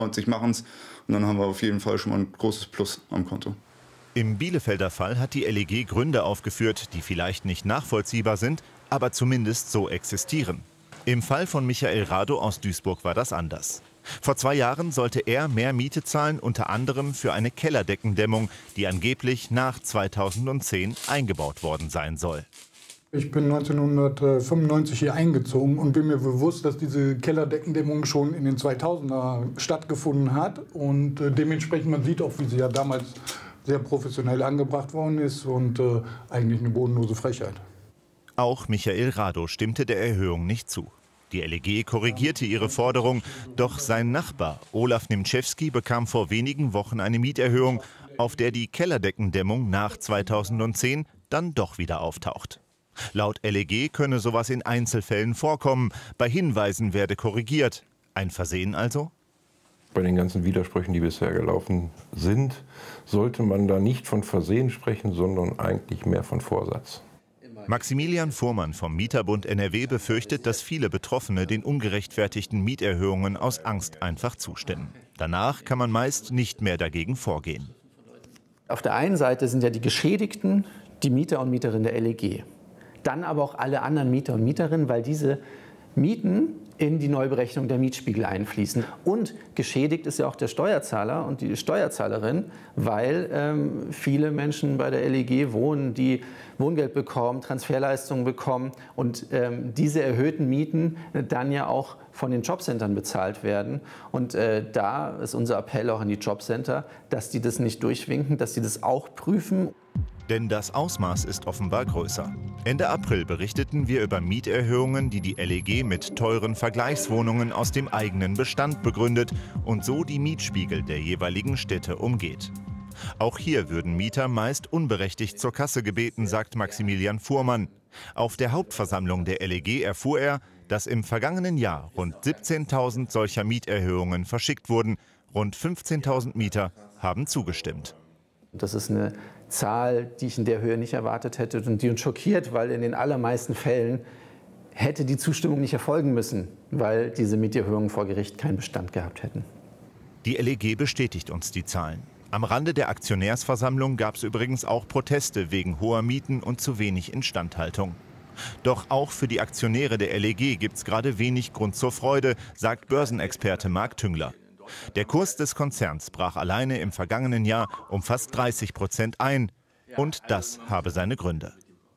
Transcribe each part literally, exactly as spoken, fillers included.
Und sich machen es und dann haben wir auf jeden Fall schon mal ein großes Plus am Konto. Im Bielefelder Fall hat die L E G Gründe aufgeführt, die vielleicht nicht nachvollziehbar sind, aber zumindest so existieren. Im Fall von Michael Rado aus Duisburg war das anders. Vor zwei Jahren sollte er mehr Miete zahlen, unter anderem für eine Kellerdeckendämmung, die angeblich nach zweitausendzehn eingebaut worden sein soll. Ich bin neunzehnhundertfünfundneunzig hier eingezogen und bin mir bewusst, dass diese Kellerdeckendämmung schon in den zweitausender stattgefunden hat. Und äh, dementsprechend, man sieht auch, wie sie ja damals sehr professionell angebracht worden ist und äh, eigentlich eine bodenlose Frechheit. Auch Michael Rado stimmte der Erhöhung nicht zu. Die L E G korrigierte ihre Forderung, doch sein Nachbar Olaf Nimczewski bekam vor wenigen Wochen eine Mieterhöhung, auf der die Kellerdeckendämmung nach zweitausendzehn dann doch wieder auftaucht. Laut L E G könne sowas in Einzelfällen vorkommen, bei Hinweisen werde korrigiert. Ein Versehen also? Bei den ganzen Widersprüchen, die bisher gelaufen sind, sollte man da nicht von Versehen sprechen, sondern eigentlich mehr von Vorsatz. Maximilian Fuhrmann vom Mieterbund N R W befürchtet, dass viele Betroffene den ungerechtfertigten Mieterhöhungen aus Angst einfach zustimmen. Danach kann man meist nicht mehr dagegen vorgehen. Auf der einen Seite sind ja die Geschädigten die Mieter und Mieterinnen der L E G. Dann aber auch alle anderen Mieter und Mieterinnen, weil diese Mieten in die Neuberechnung der Mietspiegel einfließen. Und geschädigt ist ja auch der Steuerzahler und die Steuerzahlerin, weil ähm, viele Menschen bei der L E G wohnen, die Wohngeld bekommen, Transferleistungen bekommen und ähm, diese erhöhten Mieten dann ja auch von den Jobcentern bezahlt werden. Und äh, da ist unser Appell auch an die Jobcenter, dass die das nicht durchwinken, dass sie das auch prüfen. Denn das Ausmaß ist offenbar größer. Ende April berichteten wir über Mieterhöhungen, die die L E G mit teuren Vergleichswohnungen aus dem eigenen Bestand begründet und so die Mietspiegel der jeweiligen Städte umgeht. Auch hier würden Mieter meist unberechtigt zur Kasse gebeten, sagt Maximilian Fuhrmann. Auf der Hauptversammlung der L E G erfuhr er, dass im vergangenen Jahr rund siebzehntausend solcher Mieterhöhungen verschickt wurden. Rund fünfzehntausend Mieter haben zugestimmt. Das ist eine Zahl, die ich in der Höhe nicht erwartet hätte und die uns schockiert, weil in den allermeisten Fällen hätte die Zustimmung nicht erfolgen müssen, weil diese Mieterhöhungen vor Gericht keinen Bestand gehabt hätten. Die L E G bestätigt uns die Zahlen. Am Rande der Aktionärsversammlung gab es übrigens auch Proteste wegen hoher Mieten und zu wenig Instandhaltung. Doch auch für die Aktionäre der L E G gibt es gerade wenig Grund zur Freude, sagt Börsenexperte Marc Tüngler. Der Kurs des Konzerns brach alleine im vergangenen Jahr um fast dreißig Prozent ein. Und das habe seine Gründe.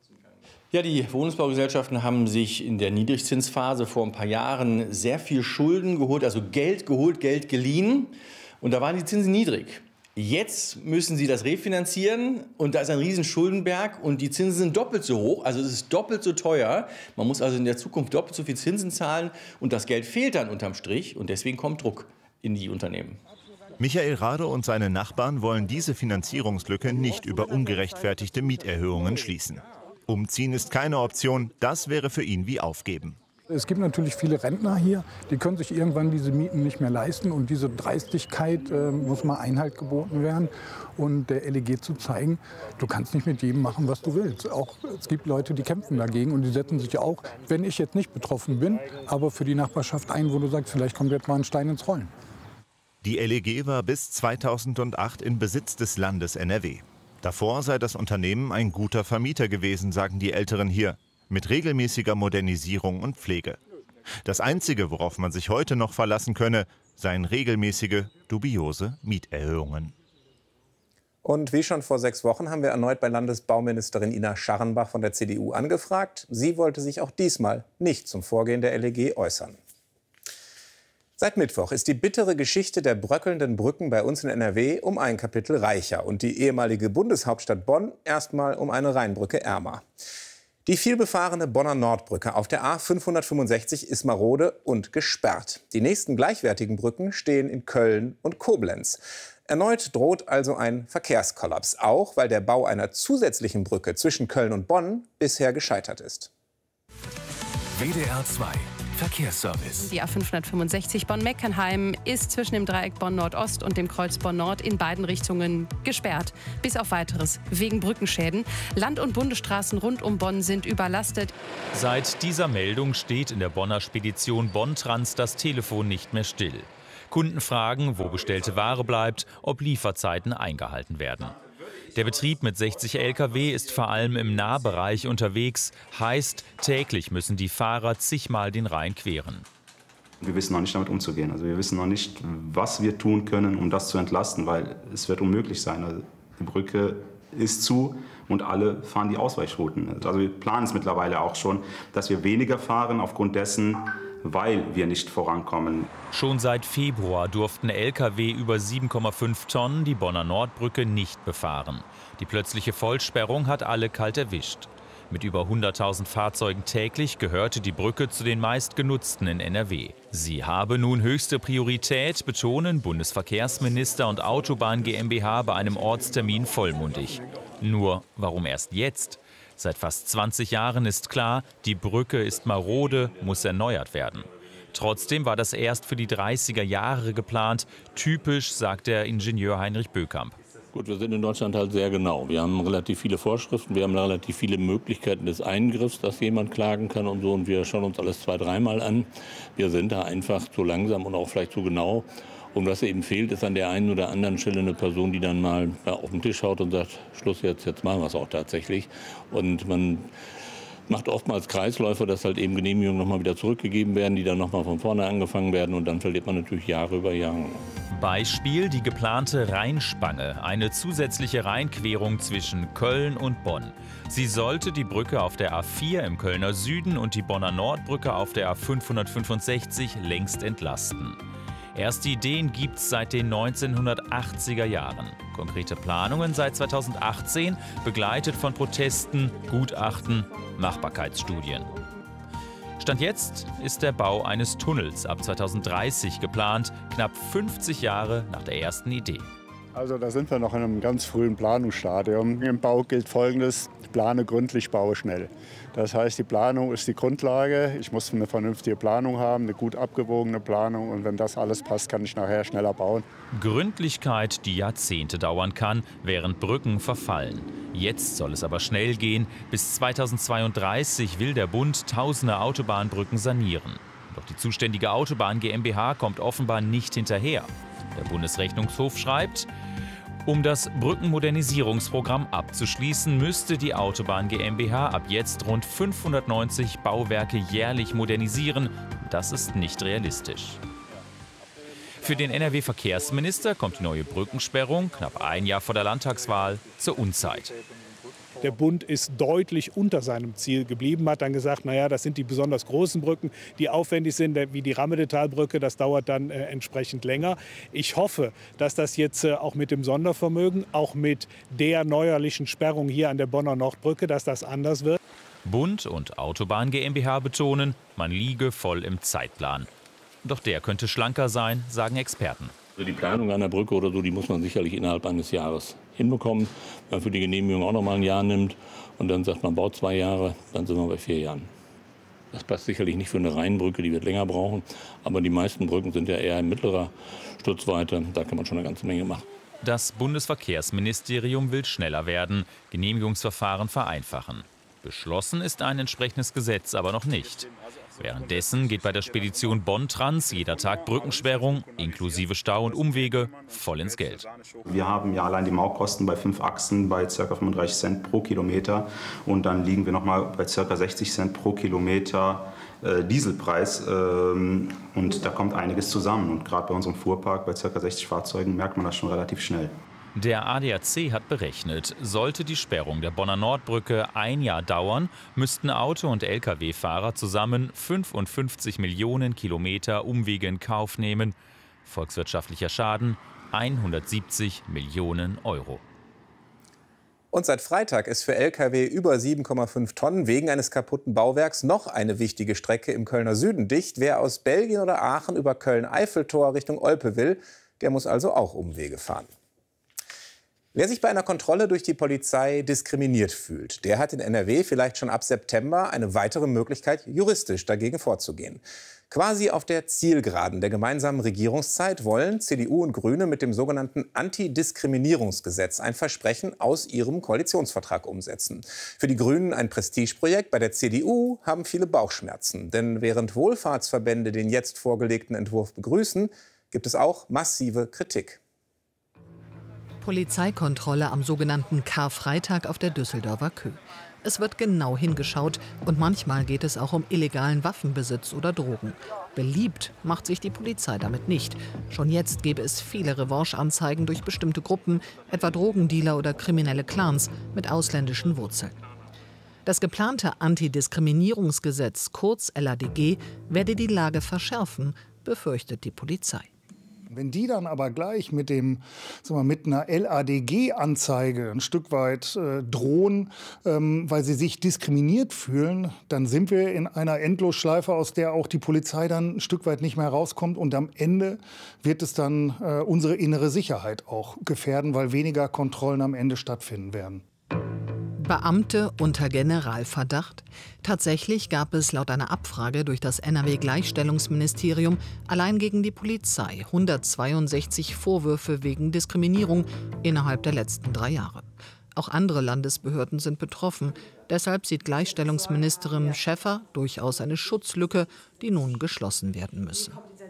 Ja, die Wohnungsbaugesellschaften haben sich in der Niedrigzinsphase vor ein paar Jahren sehr viel Schulden geholt, also Geld geholt, Geld geliehen. Und da waren die Zinsen niedrig. Jetzt müssen sie das refinanzieren und da ist ein riesen Schuldenberg und die Zinsen sind doppelt so hoch, also es ist doppelt so teuer. Man muss also in der Zukunft doppelt so viel Zinsen zahlen und das Geld fehlt dann unterm Strich und deswegen kommt Druck in die Unternehmen. Michael Rado und seine Nachbarn wollen diese Finanzierungslücke nicht über ungerechtfertigte Mieterhöhungen schließen. Umziehen ist keine Option, das wäre für ihn wie Aufgeben. Es gibt natürlich viele Rentner hier, die können sich irgendwann diese Mieten nicht mehr leisten. Und diese Dreistigkeit äh, muss mal Einhalt geboten werden. Und der L E G zu zeigen, du kannst nicht mit jedem machen, was du willst. Auch, es gibt Leute, die kämpfen dagegen und die setzen sich auch, wenn ich jetzt nicht betroffen bin, aber für die Nachbarschaft ein, wo du sagst, vielleicht kommt jetzt mal ein Stein ins Rollen. Die L E G war bis zweitausendacht in Besitz des Landes N R W. Davor sei das Unternehmen ein guter Vermieter gewesen, sagen die Älteren hier, mit regelmäßiger Modernisierung und Pflege. Das Einzige, worauf man sich heute noch verlassen könne, seien regelmäßige, dubiose Mieterhöhungen. Und wie schon vor sechs Wochen haben wir erneut bei Landesbauministerin Ina Scharrenbach von der C D U angefragt. Sie wollte sich auch diesmal nicht zum Vorgehen der L E G äußern. Seit Mittwoch ist die bittere Geschichte der bröckelnden Brücken bei uns in N R W um ein Kapitel reicher und die ehemalige Bundeshauptstadt Bonn erstmal um eine Rheinbrücke ärmer. Die vielbefahrene Bonner Nordbrücke auf der A fünfhundertfünfundsechzig ist marode und gesperrt. Die nächsten gleichwertigen Brücken stehen in Köln und Koblenz. Erneut droht also ein Verkehrskollaps, auch weil der Bau einer zusätzlichen Brücke zwischen Köln und Bonn bisher gescheitert ist. W D R zwei Verkehrsservice. Die A fünfhundertfünfundsechzig Bonn-Meckenheim ist zwischen dem Dreieck Bonn-Nordost und dem Kreuz Bonn-Nord in beiden Richtungen gesperrt. Bis auf Weiteres wegen Brückenschäden. Land- und Bundesstraßen rund um Bonn sind überlastet. Seit dieser Meldung steht in der Bonner Spedition Bonn-Trans das Telefon nicht mehr still. Kunden fragen, wo bestellte Ware bleibt, ob Lieferzeiten eingehalten werden. Der Betrieb mit sechzig L K W ist vor allem im Nahbereich unterwegs. Heißt, täglich müssen die Fahrer zigmal den Rhein queren. Wir wissen noch nicht, damit umzugehen. Also wir wissen noch nicht, was wir tun können, um das zu entlasten, weil es wird unmöglich sein. Also die Brücke ist zu und alle fahren die Ausweichrouten. Also wir planen es mittlerweile auch schon, dass wir weniger fahren aufgrund dessen, weil wir nicht vorankommen. Schon seit Februar durften L K W über sieben Komma fünf Tonnen die Bonner Nordbrücke nicht befahren. Die plötzliche Vollsperrung hat alle kalt erwischt. Mit über hunderttausend Fahrzeugen täglich gehörte die Brücke zu den meistgenutzten in N R W. Sie habe nun höchste Priorität, betonen Bundesverkehrsminister und Autobahn GmbH bei einem Ortstermin vollmundig. Nur, warum erst jetzt? Seit fast zwanzig Jahren ist klar, die Brücke ist marode, muss erneuert werden. Trotzdem war das erst für die dreißiger Jahre geplant. Typisch, sagt der Ingenieur Heinrich Bökamp. Gut, wir sind in Deutschland halt sehr genau. Wir haben relativ viele Vorschriften, wir haben relativ viele Möglichkeiten des Eingriffs, dass jemand klagen kann und so. Und wir schauen uns alles zwei, dreimal an. Wir sind da einfach zu langsam und auch vielleicht zu genau. Und was eben fehlt, ist an der einen oder anderen Stelle eine Person, die dann mal ja, auf den Tisch haut und sagt, Schluss jetzt, jetzt machen wir es auch tatsächlich. Und man macht oftmals Kreisläufe, dass halt eben Genehmigungen nochmal wieder zurückgegeben werden, die dann nochmal von vorne angefangen werden. Und dann verliert man natürlich Jahre über Jahre. Beispiel die geplante Rheinspange, eine zusätzliche Rheinquerung zwischen Köln und Bonn. Sie sollte die Brücke auf der A vier im Kölner Süden und die Bonner Nordbrücke auf der A fünfhundertfünfundsechzig längst entlasten. Erste Ideen gibt es seit den neunzehnhundertachtziger Jahren. Konkrete Planungen seit zweitausendachtzehn, begleitet von Protesten, Gutachten, Machbarkeitsstudien. Stand jetzt ist der Bau eines Tunnels ab zweitausenddreißig geplant, knapp fünfzig Jahre nach der ersten Idee. Also da sind wir noch in einem ganz frühen Planungsstadium. Im Bau gilt Folgendes: plane gründlich, baue schnell. Das heißt, die Planung ist die Grundlage. Ich muss eine vernünftige Planung haben, eine gut abgewogene Planung. Und wenn das alles passt, kann ich nachher schneller bauen. Gründlichkeit, die Jahrzehnte dauern kann, während Brücken verfallen. Jetzt soll es aber schnell gehen. Bis zweitausendzweiunddreißig will der Bund tausende Autobahnbrücken sanieren. Doch die zuständige Autobahn GmbH kommt offenbar nicht hinterher. Der Bundesrechnungshof schreibt, um das Brückenmodernisierungsprogramm abzuschließen, müsste die Autobahn GmbH ab jetzt rund fünfhundertneunzig Bauwerke jährlich modernisieren. Das ist nicht realistisch. Für den N R W-Verkehrsminister kommt die neue Brückensperrung, knapp ein Jahr vor der Landtagswahl, zur Unzeit. Der Bund ist deutlich unter seinem Ziel geblieben, hat dann gesagt, naja, das sind die besonders großen Brücken, die aufwendig sind, wie die Rammedetalbrücke, das dauert dann äh, entsprechend länger. Ich hoffe, dass das jetzt äh, auch mit dem Sondervermögen, auch mit der neuerlichen Sperrung hier an der Bonner Nordbrücke, dass das anders wird. Bund und Autobahn GmbH betonen, man liege voll im Zeitplan. Doch der könnte schlanker sein, sagen Experten. Also die Planung einer Brücke oder so, die muss man sicherlich innerhalb eines Jahres hinbekommen. Wenn man für die Genehmigung auch noch mal ein Jahr nimmt und dann sagt man, baut zwei Jahre, dann sind wir bei vier Jahren. Das passt sicherlich nicht für eine Rheinbrücke, die wird länger brauchen. Aber die meisten Brücken sind ja eher in mittlerer Stutzweite. Da kann man schon eine ganze Menge machen. Das Bundesverkehrsministerium will schneller werden, Genehmigungsverfahren vereinfachen. Beschlossen ist ein entsprechendes Gesetz aber noch nicht. Währenddessen geht bei der Spedition Bonn-Trans jeder Tag Brückensperrung, inklusive Stau und Umwege, voll ins Geld. Wir haben ja allein die Mautkosten bei fünf Achsen bei ca. fünfunddreißig Cent pro Kilometer. Und dann liegen wir noch mal bei ca. sechzig Cent pro Kilometer äh, Dieselpreis. Ähm, und da kommt einiges zusammen. Und gerade bei unserem Fuhrpark bei ca. sechzig Fahrzeugen merkt man das schon relativ schnell. Der A D A C hat berechnet, sollte die Sperrung der Bonner Nordbrücke ein Jahr dauern, müssten Auto- und L K W-Fahrer zusammen fünfundfünfzig Millionen Kilometer Umwege in Kauf nehmen. Volkswirtschaftlicher Schaden hundertsiebzig Millionen Euro. Und seit Freitag ist für L K W über sieben Komma fünf Tonnen wegen eines kaputten Bauwerks noch eine wichtige Strecke im Kölner Süden dicht. Wer aus Belgien oder Aachen über Köln-Eiffeltor Richtung Olpe will, der muss also auch Umwege fahren. Wer sich bei einer Kontrolle durch die Polizei diskriminiert fühlt, der hat in N R W vielleicht schon ab September eine weitere Möglichkeit, juristisch dagegen vorzugehen. Quasi auf der Zielgeraden der gemeinsamen Regierungszeit wollen C D U und Grüne mit dem sogenannten Antidiskriminierungsgesetz ein Versprechen aus ihrem Koalitionsvertrag umsetzen. Für die Grünen ein Prestigeprojekt, bei der C D U haben viele Bauchschmerzen. Denn während Wohlfahrtsverbände den jetzt vorgelegten Entwurf begrüßen, gibt es auch massive Kritik. Polizeikontrolle am sogenannten Karfreitag auf der Düsseldorfer Kö. Es wird genau hingeschaut und manchmal geht es auch um illegalen Waffenbesitz oder Drogen. Beliebt macht sich die Polizei damit nicht. Schon jetzt gäbe es viele Revancheanzeigen durch bestimmte Gruppen, etwa Drogendealer oder kriminelle Clans mit ausländischen Wurzeln. Das geplante Antidiskriminierungsgesetz, kurz L A D G, werde die Lage verschärfen, befürchtet die Polizei. Wenn die dann aber gleich mit, dem, sagen wir, mit einer L A D G-Anzeige ein Stück weit äh, drohen, ähm, weil sie sich diskriminiert fühlen, dann sind wir in einer Endlosschleife, aus der auch die Polizei dann ein Stück weit nicht mehr rauskommt. Und am Ende wird es dann äh, unsere innere Sicherheit auch gefährden, weil weniger Kontrollen am Ende stattfinden werden. Beamte unter Generalverdacht? Tatsächlich gab es laut einer Abfrage durch das N R W-Gleichstellungsministerium allein gegen die Polizei hundertzweiundsechzig Vorwürfe wegen Diskriminierung innerhalb der letzten drei Jahre. Auch andere Landesbehörden sind betroffen. Deshalb sieht Gleichstellungsministerin Schäffer durchaus eine Schutzlücke, die nun geschlossen werden müsse.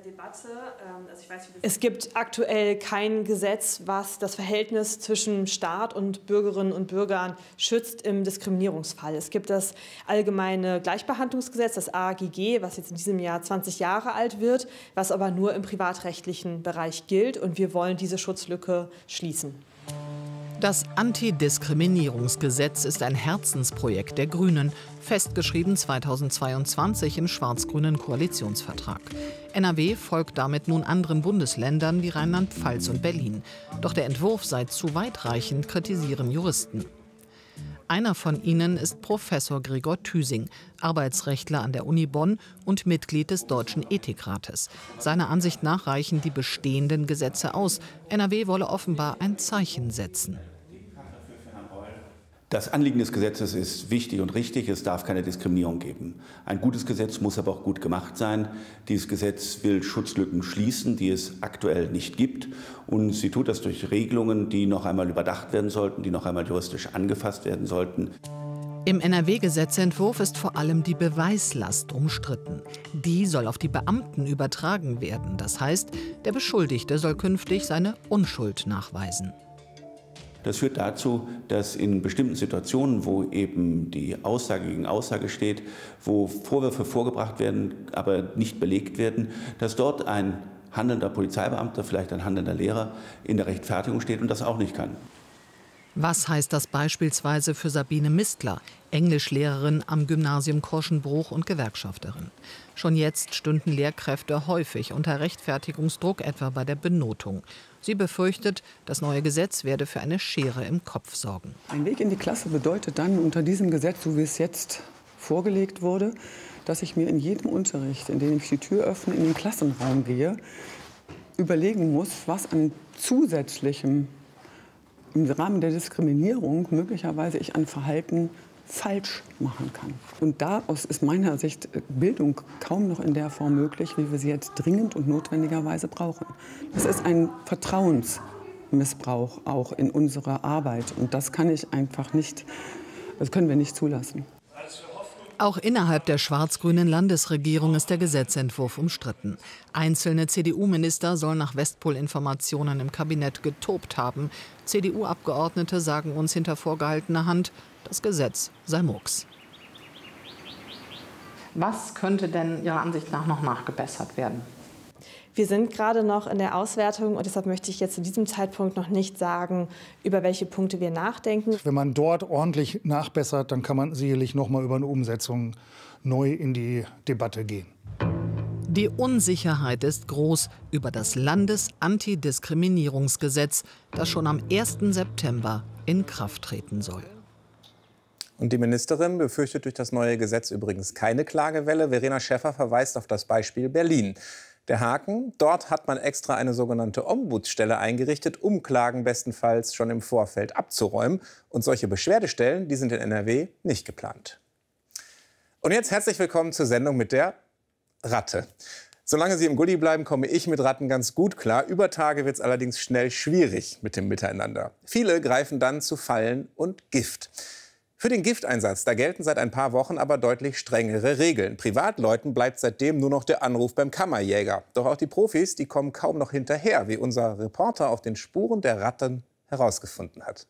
Es gibt aktuell kein Gesetz, was das Verhältnis zwischen Staat und Bürgerinnen und Bürgern schützt im Diskriminierungsfall. Es gibt das allgemeine Gleichbehandlungsgesetz, das A G G, was jetzt in diesem Jahr zwanzig Jahre alt wird, was aber nur im privatrechtlichen Bereich gilt. Und wir wollen diese Schutzlücke schließen. Das Antidiskriminierungsgesetz ist ein Herzensprojekt der Grünen, festgeschrieben zweitausendzweiundzwanzig im schwarz-grünen Koalitionsvertrag. N R W folgt damit nun anderen Bundesländern wie Rheinland-Pfalz und Berlin. Doch der Entwurf sei zu weitreichend, kritisieren Juristen. Einer von ihnen ist Professor Gregor Thüsing, Arbeitsrechtler an der Uni Bonn und Mitglied des Deutschen Ethikrates. Seiner Ansicht nach reichen die bestehenden Gesetze aus. N R W wolle offenbar ein Zeichen setzen. Das Anliegen des Gesetzes ist wichtig und richtig. Es darf keine Diskriminierung geben. Ein gutes Gesetz muss aber auch gut gemacht sein. Dieses Gesetz will Schutzlücken schließen, die es aktuell nicht gibt. Und sie tut das durch Regelungen, die noch einmal überdacht werden sollten, die noch einmal juristisch angefasst werden sollten. Im N R W-Gesetzentwurf ist vor allem die Beweislast umstritten. Die soll auf die Beamten übertragen werden. Das heißt, der Beschuldigte soll künftig seine Unschuld nachweisen. Das führt dazu, dass in bestimmten Situationen, wo eben die Aussage gegen Aussage steht, wo Vorwürfe vorgebracht werden, aber nicht belegt werden, dass dort ein handelnder Polizeibeamter, vielleicht ein handelnder Lehrer in der Rechtfertigung steht und das auch nicht kann. Was heißt das beispielsweise für Sabine Mistler, Englischlehrerin am Gymnasium Korschenbruch und Gewerkschafterin? Schon jetzt stünden Lehrkräfte häufig unter Rechtfertigungsdruck, etwa bei der Benotung. Sie befürchtet, das neue Gesetz werde für eine Schere im Kopf sorgen. Ein Weg in die Klasse bedeutet dann unter diesem Gesetz, so wie es jetzt vorgelegt wurde, dass ich mir in jedem Unterricht, in dem ich die Tür öffne, in den Klassenraum gehe, überlegen muss, was an zusätzlichem im Rahmen der Diskriminierung möglicherweise ich an Verhalten falsch machen kann. Und daraus ist meiner Sicht Bildung kaum noch in der Form möglich, wie wir sie jetzt dringend und notwendigerweise brauchen. Das ist ein Vertrauensmissbrauch auch in unserer Arbeit. Und das kann ich einfach nicht, das können wir nicht zulassen. Auch innerhalb der schwarz-grünen Landesregierung ist der Gesetzentwurf umstritten. Einzelne C D U-Minister sollen nach Westpol-Informationen im Kabinett getobt haben. C D U-Abgeordnete sagen uns hinter vorgehaltener Hand, das Gesetz sei Murks. Was könnte denn Ihrer Ansicht nach noch nachgebessert werden? Wir sind gerade noch in der Auswertung und deshalb möchte ich jetzt zu diesem Zeitpunkt noch nicht sagen, über welche Punkte wir nachdenken. Wenn man dort ordentlich nachbessert, dann kann man sicherlich noch mal über eine Umsetzung neu in die Debatte gehen. Die Unsicherheit ist groß über das Landesantidiskriminierungsgesetz, das schon am ersten September in Kraft treten soll. Und die Ministerin befürchtet durch das neue Gesetz übrigens keine Klagewelle. Verena Schäffer verweist auf das Beispiel Berlin. Der Haken, dort hat man extra eine sogenannte Ombudsstelle eingerichtet, um Klagen bestenfalls schon im Vorfeld abzuräumen. Und solche Beschwerdestellen, die sind in N R W nicht geplant. Und jetzt herzlich willkommen zur Sendung mit der Ratte. Solange sie im Gully bleiben, komme ich mit Ratten ganz gut klar. Über Tage wird es allerdings schnell schwierig mit dem Miteinander. Viele greifen dann zu Fallen und Gift. Für den Gifteinsatz, da gelten seit ein paar Wochen aber deutlich strengere Regeln. Privatleuten bleibt seitdem nur noch der Anruf beim Kammerjäger. Doch auch die Profis, die kommen kaum noch hinterher, wie unser Reporter auf den Spuren der Ratten herausgefunden hat.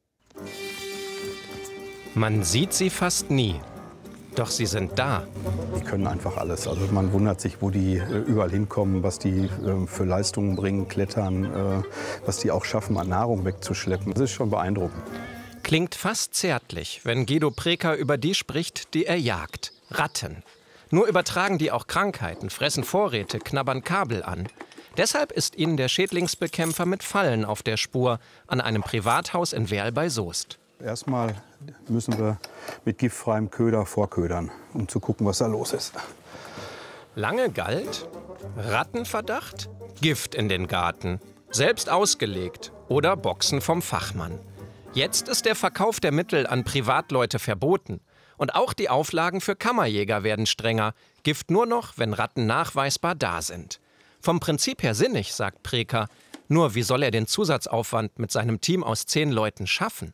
Man sieht sie fast nie. Doch sie sind da. Die können einfach alles. Also man wundert sich, wo die äh, überall hinkommen, was die äh, für Leistungen bringen, klettern, äh, was die auch schaffen, an Nahrung wegzuschleppen. Das ist schon beeindruckend. Klingt fast zärtlich, wenn Guido Preker über die spricht, die er jagt. Ratten. Nur übertragen die auch Krankheiten, fressen Vorräte, knabbern Kabel an. Deshalb ist ihnen der Schädlingsbekämpfer mit Fallen auf der Spur an einem Privathaus in Werl bei Soest. Erstmal müssen wir mit giftfreiem Köder vorködern, um zu gucken, was da los ist. Lange galt Rattenverdacht, Gift in den Garten, selbst ausgelegt oder Boxen vom Fachmann. Jetzt ist der Verkauf der Mittel an Privatleute verboten. Und auch die Auflagen für Kammerjäger werden strenger. Gift nur noch, wenn Ratten nachweisbar da sind. Vom Prinzip her sinnig, sagt Preker. Nur wie soll er den Zusatzaufwand mit seinem Team aus zehn Leuten schaffen?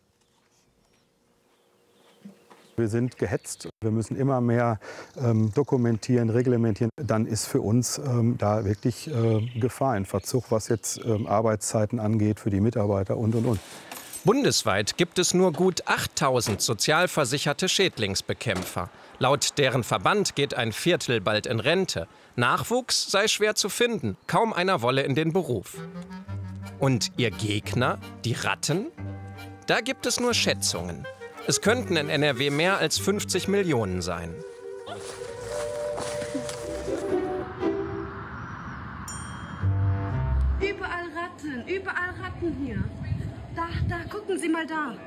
Wir sind gehetzt. Wir müssen immer mehr ähm, dokumentieren, reglementieren. Dann ist für uns ähm, da wirklich äh, Gefahr in Verzug, was jetzt ähm, Arbeitszeiten angeht für die Mitarbeiter und, und, und. Bundesweit gibt es nur gut achttausend sozialversicherte Schädlingsbekämpfer. Laut deren Verband geht ein Viertel bald in Rente. Nachwuchs sei schwer zu finden, kaum einer wolle in den Beruf. Und ihr Gegner, die Ratten? Da gibt es nur Schätzungen. Es könnten in N R W mehr als fünfzig Millionen sein. Überall Ratten, überall Ratten hier. Da, da, gucken Sie mal da.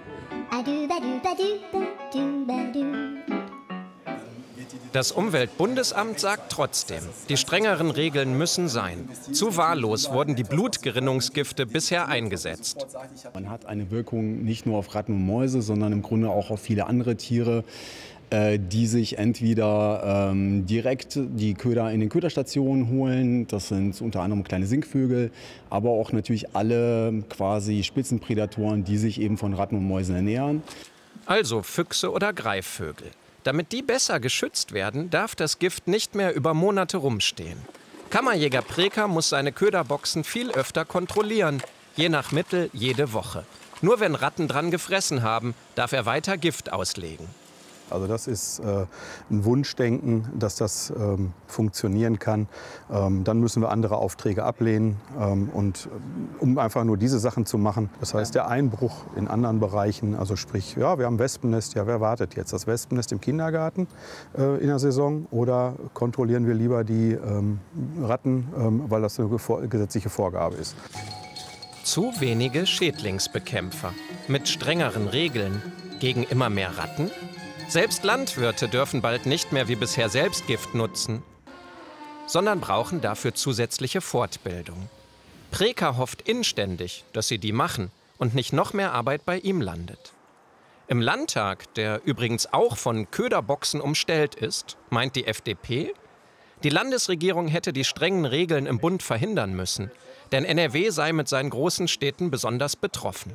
Das Umweltbundesamt sagt trotzdem, die strengeren Regeln müssen sein. Zu wahllos wurden die Blutgerinnungsgifte bisher eingesetzt. Man hat eine Wirkung nicht nur auf Ratten und Mäuse, sondern im Grunde auch auf viele andere Tiere, die sich entweder ähm, direkt die Köder in den Köderstationen holen, das sind unter anderem kleine Singvögel, aber auch natürlich alle quasi Spitzenprädatoren, die sich eben von Ratten und Mäusen ernähren. Also Füchse oder Greifvögel. Damit die besser geschützt werden, darf das Gift nicht mehr über Monate rumstehen. Kammerjäger Preker muss seine Köderboxen viel öfter kontrollieren, je nach Mittel jede Woche. Nur wenn Ratten dran gefressen haben, darf er weiter Gift auslegen. Also das ist äh, ein Wunschdenken, dass das ähm, funktionieren kann. Ähm, dann müssen wir andere Aufträge ablehnen, ähm, und äh, um einfach nur diese Sachen zu machen. Das heißt, der Einbruch in anderen Bereichen, also sprich, ja, wir haben Wespennest, ja, wer wartet jetzt? Das Wespennest im Kindergarten äh, in der Saison, oder kontrollieren wir lieber die ähm, Ratten, ähm, weil das eine gesetzliche Vorgabe ist? Zu wenige Schädlingsbekämpfer mit strengeren Regeln gegen immer mehr Ratten? Selbst Landwirte dürfen bald nicht mehr wie bisher selbst Gift nutzen, sondern brauchen dafür zusätzliche Fortbildung. Preker hofft inständig, dass sie die machen und nicht noch mehr Arbeit bei ihm landet. Im Landtag, der übrigens auch von Köderboxen umstellt ist, meint die F D P, die Landesregierung hätte die strengen Regeln im Bund verhindern müssen, denn N R W sei mit seinen großen Städten besonders betroffen.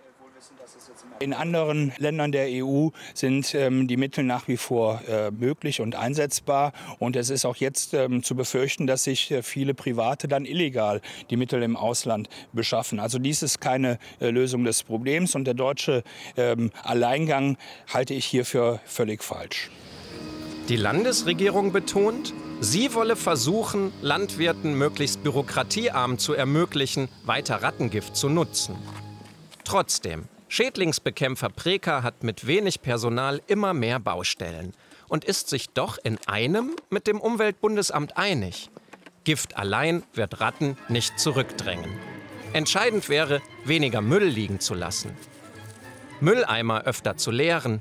In anderen Ländern der E U sind ähm, die Mittel nach wie vor äh, möglich und einsetzbar. Und es ist auch jetzt ähm, zu befürchten, dass sich äh, viele Private dann illegal die Mittel im Ausland beschaffen. Also dies ist keine äh, Lösung des Problems. Und der deutsche ähm, Alleingang halte ich hier für völlig falsch. Die Landesregierung betont, sie wolle versuchen, Landwirten möglichst bürokratiearm zu ermöglichen, weiter Rattengift zu nutzen. Trotzdem, Schädlingsbekämpfer Preker hat mit wenig Personal immer mehr Baustellen und ist sich doch in einem mit dem Umweltbundesamt einig. Gift allein wird Ratten nicht zurückdrängen. Entscheidend wäre, weniger Müll liegen zu lassen, Mülleimer öfter zu leeren,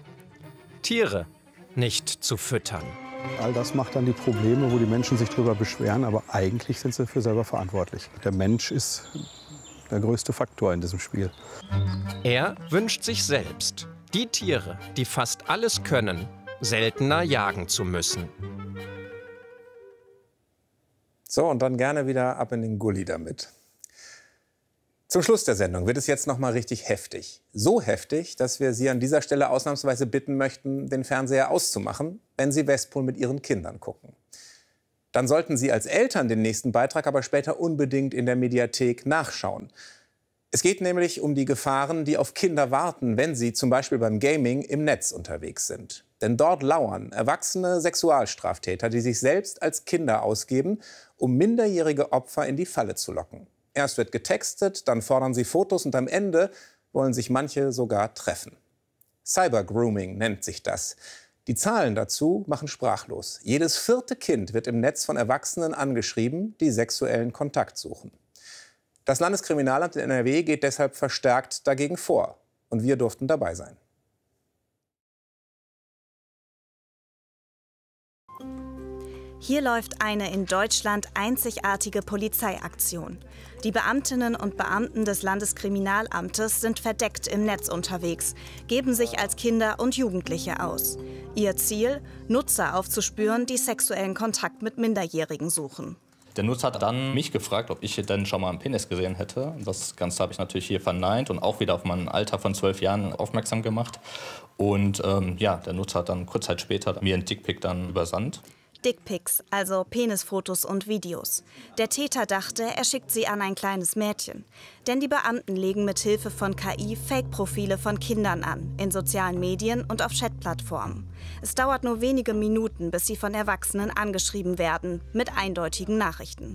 Tiere nicht zu füttern. All das macht dann die Probleme, wo die Menschen sich darüber beschweren, aber eigentlich sind sie dafür selber verantwortlich. Der Mensch ist der größte Faktor in diesem Spiel. Er wünscht sich selbst, die Tiere, die fast alles können, seltener jagen zu müssen. So, und dann gerne wieder ab in den Gully damit. Zum Schluss der Sendung wird es jetzt noch mal richtig heftig. So heftig, dass wir Sie an dieser Stelle ausnahmsweise bitten möchten, den Fernseher auszumachen, wenn Sie Westpol mit Ihren Kindern gucken. Dann sollten Sie als Eltern den nächsten Beitrag aber später unbedingt in der Mediathek nachschauen. Es geht nämlich um die Gefahren, die auf Kinder warten, wenn sie zum Beispiel beim Gaming im Netz unterwegs sind. Denn dort lauern erwachsene Sexualstraftäter, die sich selbst als Kinder ausgeben, um minderjährige Opfer in die Falle zu locken. Erst wird getextet, dann fordern sie Fotos und am Ende wollen sich manche sogar treffen. Cybergrooming nennt sich das. Die Zahlen dazu machen sprachlos. Jedes vierte Kind wird im Netz von Erwachsenen angeschrieben, die sexuellen Kontakt suchen. Das Landeskriminalamt in N R W geht deshalb verstärkt dagegen vor. Und wir durften dabei sein. Hier läuft eine in Deutschland einzigartige Polizeiaktion. Die Beamtinnen und Beamten des Landeskriminalamtes sind verdeckt im Netz unterwegs, geben sich als Kinder und Jugendliche aus. Ihr Ziel? Nutzer aufzuspüren, die sexuellen Kontakt mit Minderjährigen suchen. Der Nutzer hat dann mich gefragt, ob ich dann schon mal einen Penis gesehen hätte. Das Ganze habe ich natürlich hier verneint und auch wieder auf mein Alter von zwölf Jahren aufmerksam gemacht. Und ähm, ja, der Nutzer hat dann kurz Zeit später mir einen Dickpic dann übersandt. Dickpics, also Penisfotos und Videos. Der Täter dachte, er schickt sie an ein kleines Mädchen. Denn die Beamten legen mit Hilfe von K I Fake-Profile von Kindern an, in sozialen Medien und auf Chatplattformen. Es dauert nur wenige Minuten, bis sie von Erwachsenen angeschrieben werden, mit eindeutigen Nachrichten.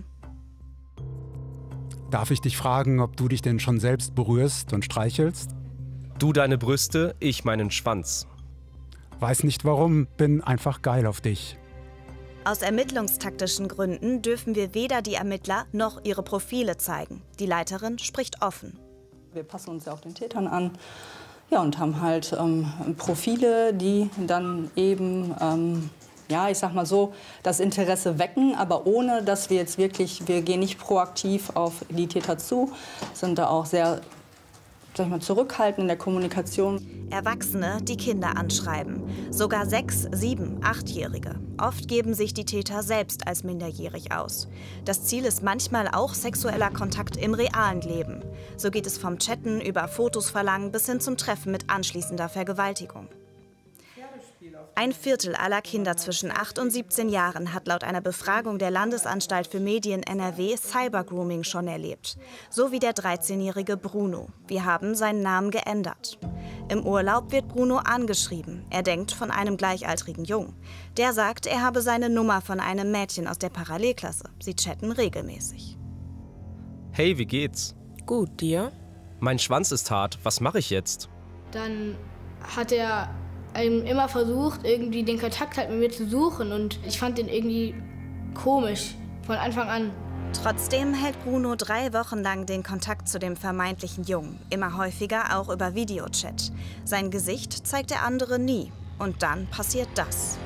Darf ich dich fragen, ob du dich denn schon selbst berührst und streichelst? Du deine Brüste, ich meinen Schwanz. Weiß nicht warum, bin einfach geil auf dich. Aus ermittlungstaktischen Gründen dürfen wir weder die Ermittler noch ihre Profile zeigen. Die Leiterin spricht offen. Wir passen uns ja auch den Tätern an, ja, und haben halt ähm, Profile, die dann eben, ähm, ja, ich sag mal so, das Interesse wecken, aber ohne, dass wir jetzt wirklich, wir gehen nicht proaktiv auf die Täter zu, sind da auch sehr, sag ich mal, zurückhaltend in der Kommunikation. Erwachsene, die Kinder anschreiben. Sogar sechs-, sieben-, achtjährige. Oft geben sich die Täter selbst als minderjährig aus. Das Ziel ist manchmal auch sexueller Kontakt im realen Leben. So geht es vom Chatten über Fotos verlangen bis hin zum Treffen mit anschließender Vergewaltigung. Ein Viertel aller Kinder zwischen acht und siebzehn Jahren hat laut einer Befragung der Landesanstalt für Medien N R W Cybergrooming schon erlebt. So wie der dreizehnjährige Bruno. Wir haben seinen Namen geändert. Im Urlaub wird Bruno angeschrieben. Er denkt von einem gleichaltrigen Jungen. Der sagt, er habe seine Nummer von einem Mädchen aus der Parallelklasse. Sie chatten regelmäßig. Hey, wie geht's? Gut, dir? Mein Schwanz ist hart. Was mache ich jetzt? Dann hat er immer versucht, irgendwie den Kontakt halt mit mir zu suchen. Und ich fand den irgendwie komisch von Anfang an. Trotzdem hält Bruno drei Wochen lang den Kontakt zu dem vermeintlichen Jungen. Immer häufiger auch über Videochat. Sein Gesicht zeigt der andere nie. Und dann passiert das.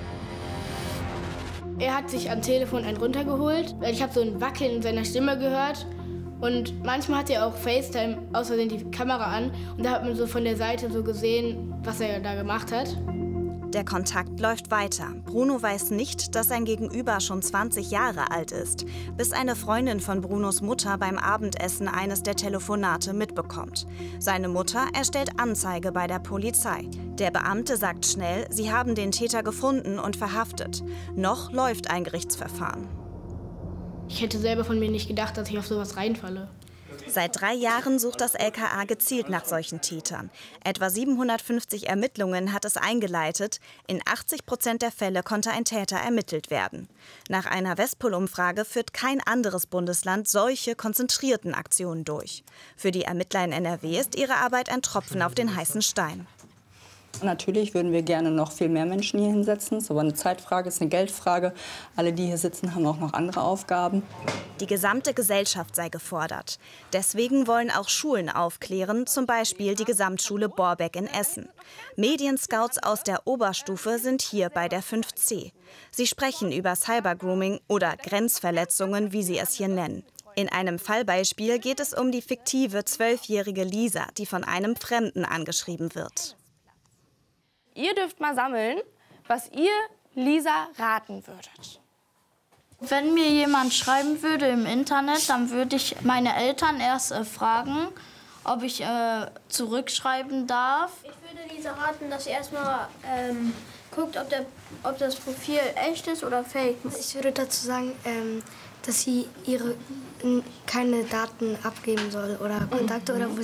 Er hat sich am Telefon einen runtergeholt. Ich habe so ein Wackeln in seiner Stimme gehört. Und manchmal hat er auch FaceTime aus Versehen die Kamera an. Und da hat man so von der Seite so gesehen, was er da gemacht hat. Der Kontakt läuft weiter. Bruno weiß nicht, dass sein Gegenüber schon zwanzig Jahre alt ist, bis eine Freundin von Brunos Mutter beim Abendessen eines der Telefonate mitbekommt. Seine Mutter erstellt Anzeige bei der Polizei. Der Beamte sagt schnell, sie haben den Täter gefunden und verhaftet. Noch läuft ein Gerichtsverfahren. Ich hätte selber von mir nicht gedacht, dass ich auf sowas reinfalle. Seit drei Jahren sucht das L K A gezielt nach solchen Tätern. Etwa siebenhundertfünfzig Ermittlungen hat es eingeleitet. In achtzig Prozent der Fälle konnte ein Täter ermittelt werden. Nach einer Westpol-Umfrage führt kein anderes Bundesland solche konzentrierten Aktionen durch. Für die Ermittler in N R W ist ihre Arbeit ein Tropfen auf den heißen Stein. Natürlich würden wir gerne noch viel mehr Menschen hier hinsetzen. Es ist aber eine Zeitfrage, es ist eine Geldfrage. Alle, die hier sitzen, haben auch noch andere Aufgaben. Die gesamte Gesellschaft sei gefordert. Deswegen wollen auch Schulen aufklären, zum Beispiel die Gesamtschule Borbeck in Essen. Medienscouts aus der Oberstufe sind hier bei der fünf C. Sie sprechen über Cybergrooming oder Grenzverletzungen, wie sie es hier nennen. In einem Fallbeispiel geht es um die fiktive zwölfjährige Lisa, die von einem Fremden angeschrieben wird. Ihr dürft mal sammeln, was ihr Lisa raten würdet. Wenn mir jemand schreiben würde im Internet, dann würde ich meine Eltern erst äh, fragen, ob ich äh, zurückschreiben darf. Ich würde dieser raten, dass ihr erstmal ähm, guckt, ob, der, ob das Profil echt ist oder fake. Ich würde dazu sagen, ähm, dass sie ihre keine Daten abgeben soll oder Kontakte oder wo